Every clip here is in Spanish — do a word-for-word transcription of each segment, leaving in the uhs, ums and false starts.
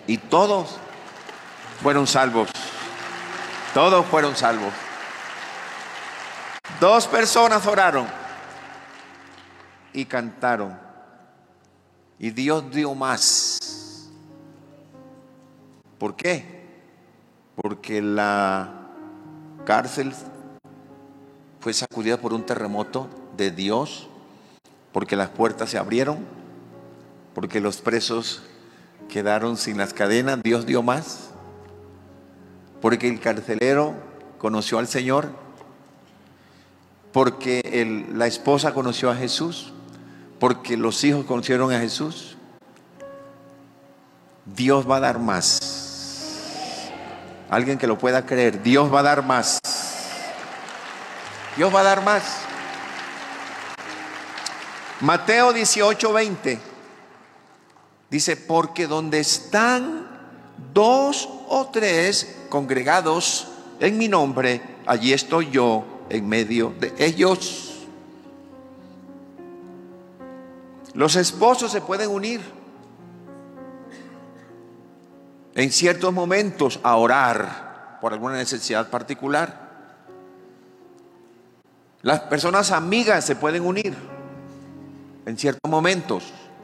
Y todos fueron salvos. Todos fueron salvos. Dos personas oraron y cantaron. Y Dios dio más. ¿Por qué? Porque la cárcel fue sacudida por un terremoto de Dios, porque las puertas se abrieron, porque los presos quedaron sin las cadenas. Dios dio más, porque el carcelero conoció al Señor, porque el, la esposa conoció a Jesús, porque los hijos conocieron a Jesús. Dios va a dar más. Alguien que lo pueda creer, Dios va a dar más. Dios va a dar más. Mateo dieciocho, veinte dice: porque donde están dos o tres congregados en mi nombre, allí estoy yo en medio de ellos. Los esposos se pueden unir en ciertos momentos a orar por alguna necesidad particular. Las personas amigas se pueden unir en ciertos momentos.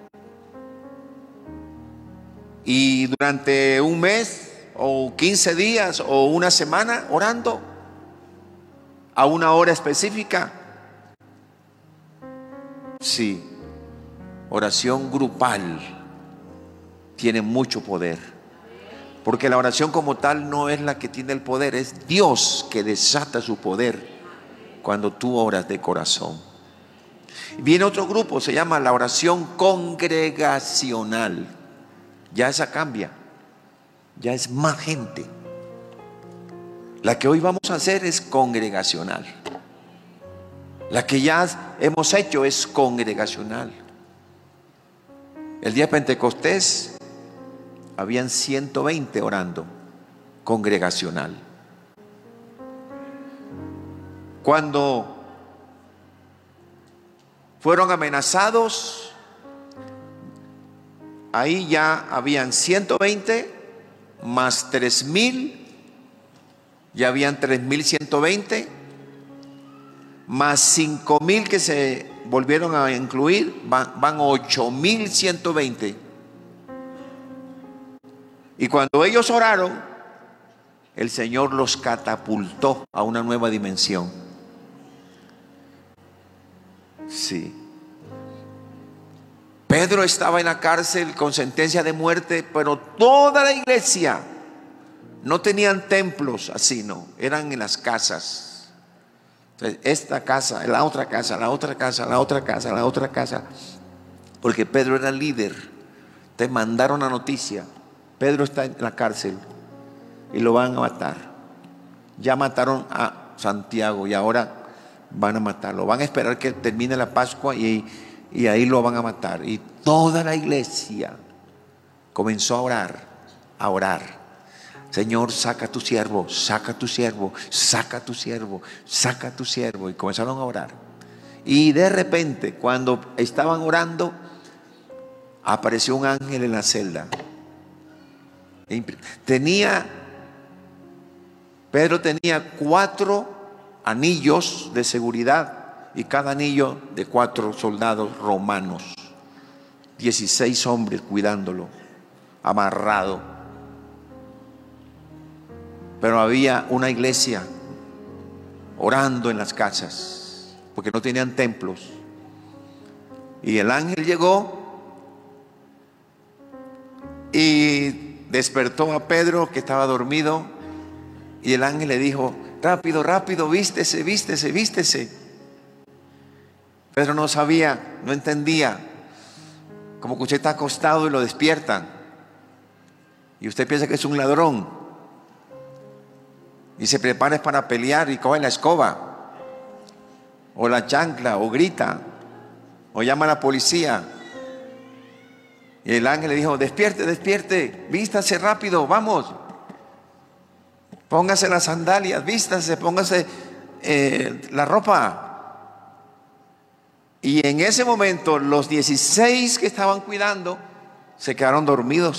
Y durante un mes o quince días o una semana orando a una hora específica. Sí, oración grupal tiene mucho poder. Porque la oración como tal no es la que tiene el poder, es Dios que desata su poder cuando tú oras de corazón. Viene otro grupo, se llama la oración congregacional. Ya esa cambia, ya es más gente. La que hoy vamos a hacer es congregacional. La que ya hemos hecho es congregacional. El día de Pentecostés habían ciento veinte orando, congregacional. Cuando fueron amenazados, ahí ya habían ciento veinte más tres mil, ya habían tres mil ciento veinte, más cinco mil que se volvieron a incluir, van, van ocho mil ciento veinte. Y cuando ellos oraron, el Señor los catapultó a una nueva dimensión. Sí. Pedro estaba en la cárcel con sentencia de muerte, pero toda la iglesia no tenían templos así, no, eran en las casas. Entonces, esta casa, la otra casa, la otra casa, la otra casa, la otra casa, porque Pedro era el líder. Te mandaron la noticia: Pedro está en la cárcel y lo van a matar. Ya mataron a Santiago y ahora van a matarlo. Van a esperar que termine la Pascua y, y ahí lo van a matar. Y toda la iglesia comenzó a orar, a orar. Señor, saca a tu siervo, saca a tu siervo, saca a tu siervo, saca a tu siervo. Y comenzaron a orar. Y de repente, cuando estaban orando, apareció un ángel en la celda. Tenía, Pedro tenía cuatro anillos de seguridad y cada anillo de cuatro soldados romanos. dieciséis hombres cuidándolo, amarrado. Pero había una iglesia orando en las casas, porque no tenían templos. Y el ángel llegó y despertó a Pedro, que estaba dormido. Y el ángel le dijo: rápido, rápido, vístese, vístese, vístese. Pedro no sabía, no entendía. Como que usted está acostado y lo despiertan y usted piensa que es un ladrón y se prepara para pelear y coge la escoba o la chancla o grita o llama a la policía. Y el ángel le dijo: despierte, despierte, vístase rápido, vamos, póngase las sandalias, vístase, póngase eh, la ropa. Y en ese momento los dieciséis que estaban cuidando se quedaron dormidos.